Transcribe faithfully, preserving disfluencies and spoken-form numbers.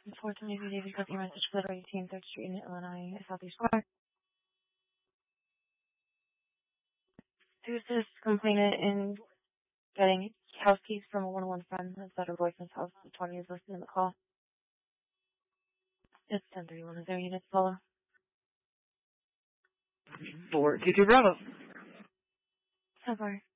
Unfortunately, David got your message for eighteen third Street in Illinois, Southeast Corner. Who's this complainant in getting house keys from a one oh one friend that's at her boyfriend's house? The twenty is listed in the call. It's ten thirty-one. Is there a unit to follow? Four, two, two, Bravo. So far.